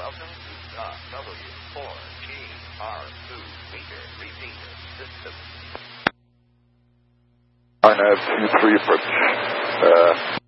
Welcome to the W4GR2 meter repeater system. I have 23 approach.